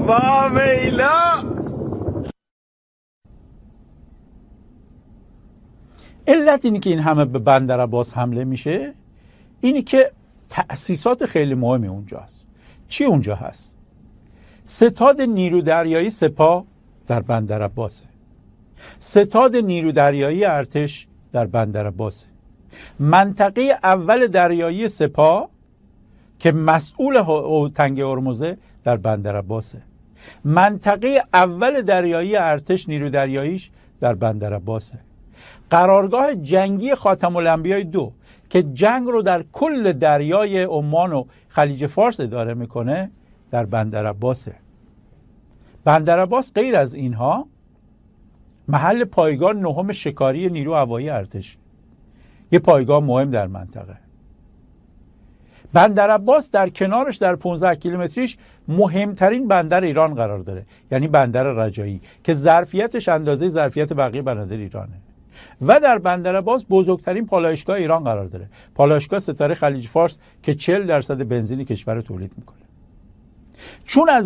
واویلا. علت اینی که این همه به بندر عباس حمله میشه اینی که تأسیسات خیلی مهمی اونجاست. چی اونجا هست؟ ستاد نیرو دریایی سپاه در بندر عباسه، ستاد نیرو دریایی ارتش در بندر عباسه، منطقه اول دریایی سپاه که مسئول تنگه هرمزه در بندر عباسه، منطقه اول دریایی ارتش نیرو دریاییش در بندر عباسه، قرارگاه جنگی خاتم الانبیاء 2 که جنگ رو در کل دریای عمان و خلیج فارس اداره میکنه در بندر عباسه. بندر عباس غیر از اینها محل پایگاه نهم شکاری نیرو هوایی ارتش، یه پایگاه مهم در منطقه. بندر عباس در کنارش در 15 کیلومتریش مهمترین بندر ایران قرار داره، یعنی بندر رجایی که ظرفیتش اندازه ظرفیت بقیه بندر ایرانه. و در بندر عباس بزرگترین پالایشگاه ایران قرار داره، پالایشگاه ستاره خلیج فارس که 40% بنزین کشور رو تولید میکنه. چون از